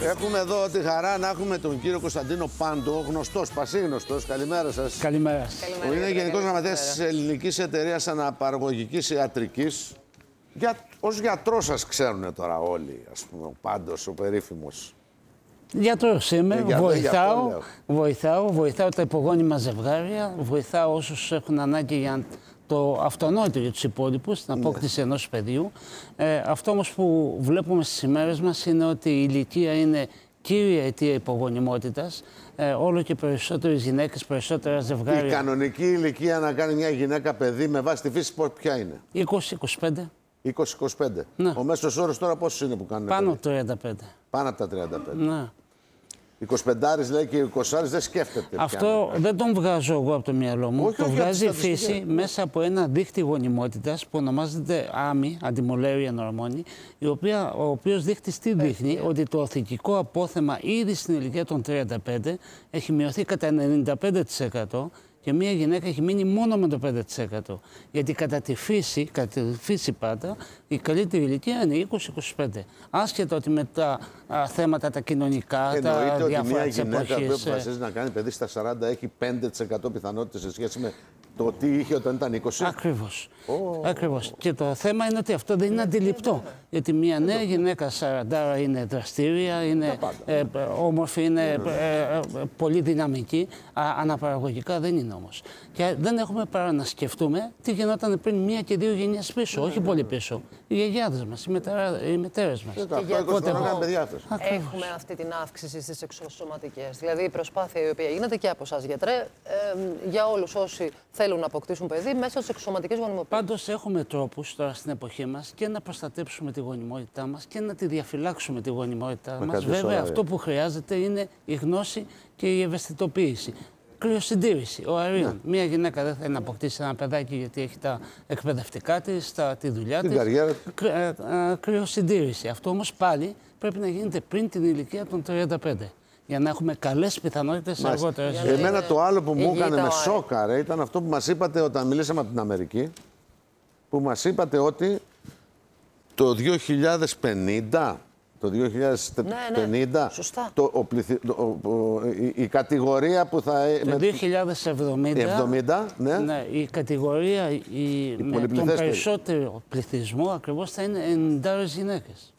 Έχουμε εδώ τη χαρά να έχουμε τον κύριο Κωνσταντίνο Πάντο, γνωστός, πασίγνωστος. Καλημέρα σας. Καλημέρα. Που είναι Γενικός Γραμματέας της Ελληνικής Εταιρείας Αναπαραγωγικής Ιατρικής. Ως γιατρός σας ξέρουν τώρα όλοι, ας πούμε, ο Πάντος, ο περίφημος. Γιατρός είμαι, βοηθάω τα υπογόνιμα ζευγάρια, βοηθάω όσους έχουν ανάγκη για το αυτονόητο για τους υπόλοιπους, την απόκτηση ενός παιδιού. Αυτό όμως που βλέπουμε στις ημέρες μας είναι ότι η ηλικία είναι κύρια αιτία υπογονιμότητας. Όλο και περισσότερες γυναίκες, περισσότερα ζευγάρια. Η κανονική ηλικία να κάνει μια γυναίκα παιδί με βάση τη φύση ποια είναι? 20-25. 20-25. Ναι. Ο μέσος όρος τώρα πόσος είναι που κάνουν? Πάνω από 35. Πάνω από τα 35. Ναι. 25 λέει και 20 δεν σκέφτεται. Αυτό δεν τον βγάζω εγώ από το μυαλό μου. Το βγάζει η φύση μέσα από ένα δίχτυ γονιμότητας που ονομάζεται AMI, Anti-Mullerian Hormone, ο οποίος δείχτης τι δείχνει? Ότι το οθητικό απόθεμα ήδη στην ηλικία των 35 έχει μειωθεί κατά 95%. Και μία γυναίκα έχει μείνει μόνο με το 5%. Γιατί κατά τη φύση πάντα, η καλύτερη ηλικία είναι 20-25. Άσχετα ότι με τα θέματα τα κοινωνικά, τα διάφορα της εποχής. Μια γυναίκα που αποφασίζει να κάνει παιδί στα 40 έχει 5% πιθανότητες σε σχέση με το τι είχε όταν ήταν 20. Ακριβώς. Ακριβώς. Και το θέμα είναι ότι αυτό δεν είναι αντιληπτό. Γιατί μια νέα γυναίκα 40 είναι δραστήρια, είναι όμορφη, είναι πολύ δυναμική. Αναπαραγωγικά δεν είναι όμως. Και δεν έχουμε παρά να σκεφτούμε τι γινόταν πριν 1 και 2 γενιές πίσω, όχι πολύ πίσω. Οι γιαγιάδες μας, οι μητέρες μας. Έχουμε αυτή την αύξηση στις εξωσωματικές. Δηλαδή η προσπάθεια η οποία γίνεται και από εσάς, γιατρέ, για όλους όσοι θέλουν να αποκτήσουν παιδί μέσα στις εξωσωματικές γονιμοποιήσεις. Πάντως έχουμε τρόπους τώρα στην εποχή μας και να προστατέψουμε τη γονιμότητά μας και να τη διαφυλάξουμε τη γονιμότητά μας. Βέβαια, αυτό που χρειάζεται είναι η γνώση και η ευαισθητοποίηση. Κρυοσυντήρηση, ο αερίων. Μία γυναίκα δεν θέλει να αποκτήσει ένα παιδάκι γιατί έχει τα εκπαιδευτικά της, τη δουλειά της. Κρυοσυντήρηση. Αυτό όμως πάλι πρέπει να γίνεται πριν την ηλικία των 35. Για να έχουμε καλές πιθανότητες αργότερα. Εμένα το άλλο που μου έκανε με σόκαρε ήταν αυτό που μας είπατε όταν μιλήσαμε από την Αμερική. Που μας είπατε ότι το 2050. Το 2050, η κατηγορία που θα... Το 2070, η κατηγορία με τον περισσότερο πληθυσμό ακριβώς θα είναι 90 γυναίκες.